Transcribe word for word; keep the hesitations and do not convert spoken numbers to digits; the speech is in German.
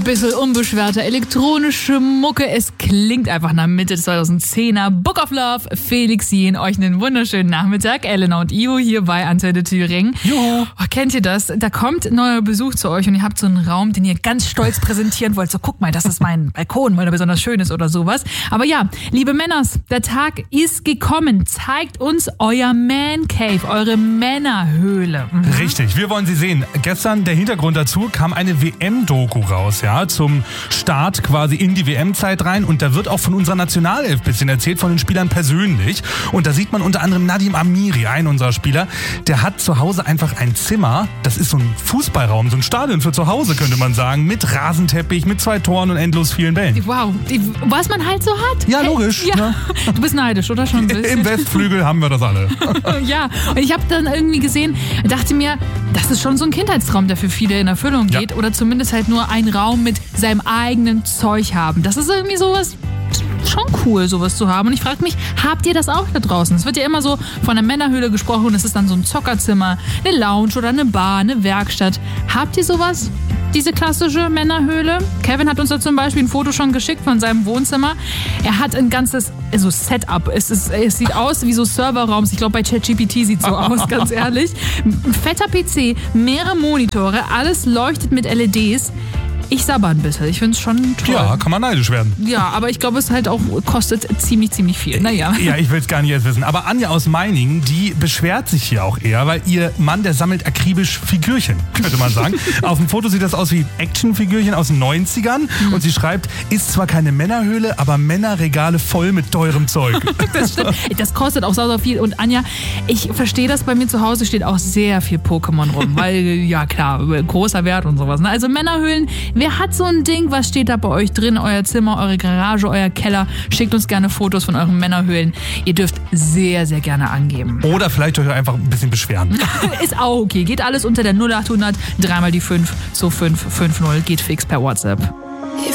bisschen unbeschwerte elektronische Mucke. Es klingt einfach nach Mitte zweitausendzehner. Book of Love, Felix Jen. Euch einen wunderschönen Nachmittag. Elena und Ivo hier bei Antenne Thüringen. Jo. Oh, kennt ihr das? Da kommt neuer Besuch zu euch und ihr habt so einen Raum, den ihr ganz stolz präsentieren wollt. So, guck mal, das ist mein Balkon, weil er besonders schön ist oder sowas. Aber ja, liebe Männers, der Tag ist gekommen. Zeigt uns euer Man Cave, eure Männerhöhle. Mhm. Richtig, wir wollen sie sehen. Gestern, der Hintergrund dazu, kam eine W M-Doku raus, ja, zum Start quasi in die W M-Zeit rein. Und da wird auch von unserer Nationalelf ein bisschen erzählt, von den Spielern persönlich. Und da sieht man unter anderem Nadim Amiri, einen unserer Spieler. Der hat zu Hause einfach ein Zimmer, das ist so ein Fußballraum, so ein Stadion für zu Hause, könnte man sagen, mit Rasenteppich, mit zwei Toren und endlos vielen Bällen. Wow, die, was man halt so hat. Ja, logisch. Ja. Ne? Du bist neidisch, oder schon ein bisschen? Im Westflügel haben wir das alle. Ja, und ich habe dann irgendwie gesehen, dachte mir, das ist schon so ein Kindheitstraum, der für viele in Erfüllung geht. Ja. Oder zumindest halt nur einen Raum mit seinem eigenen Zeug haben. Das ist irgendwie sowas, schon cool, sowas zu haben. Und ich frage mich, habt ihr das auch da draußen? Es wird ja immer so von einer Männerhöhle gesprochen und es ist dann so ein Zockerzimmer, eine Lounge oder eine Bar, eine Werkstatt. Habt ihr sowas? Diese klassische Männerhöhle. Kevin hat uns da zum Beispiel ein Foto schon geschickt von seinem Wohnzimmer. Er hat ein ganzes also Setup. Es, ist, es sieht aus wie so Serverraums. Ich glaube, bei ChatGPT sieht es so aus, ganz ehrlich. Ein fetter P C, mehrere Monitore, alles leuchtet mit L E Ds. Ich sabber ein bisschen. Ich finde es schon toll. Ja, kann man neidisch werden. Ja, aber ich glaube, es halt auch kostet ziemlich, ziemlich viel. Naja. Ja, ich will es gar nicht jetzt wissen. Aber Anja aus Meiningen, die beschwert sich hier auch eher, weil ihr Mann, der sammelt akribisch Figürchen, könnte man sagen. Auf dem Foto sieht das aus wie Actionfigürchen aus den neunzigern. Mhm. Und sie schreibt, ist zwar keine Männerhöhle, aber Männerregale voll mit teurem Zeug. Das stimmt. Das kostet auch sau, sau viel. Und Anja, ich verstehe das, bei mir zu Hause steht auch sehr viel Pokémon rum. Weil, ja klar, großer Wert und sowas. Also Männerhöhlen, wer hat so ein Ding? Was steht da bei euch drin? Euer Zimmer, eure Garage, euer Keller? Schickt uns gerne Fotos von euren Männerhöhlen. Ihr dürft sehr, sehr gerne angeben. Oder vielleicht euch einfach ein bisschen beschweren. Ist auch okay. Geht alles unter der null acht hundert, dreimal die fünf, so fünf fünf null. Geht fix per WhatsApp.